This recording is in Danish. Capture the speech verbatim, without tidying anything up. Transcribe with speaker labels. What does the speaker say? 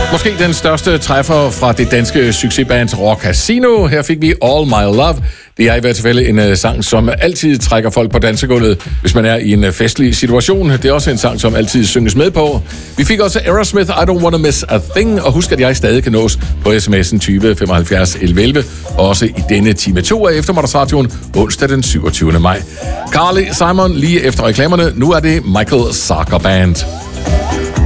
Speaker 1: Måske den største træffer fra det danske succesband Rock Casino. Her fik vi All My Love. Det er i hvert fald en uh, sang, som altid trækker folk på dansegulvet, hvis man er i en uh, festlig situation. Det er også en sang, som altid synges med på. Vi fik også Aerosmith, I Don't Wanna Miss a Thing. Og husk, at jeg stadig kan nås på sms'en tyve femoghalvfjerds elleve elleve. Også i denne time to af Eftermiddagsradioen, onsdag den syvogtyvende maj. Carly Simon lige efter reklamerne. Nu er det Michael Sager Band.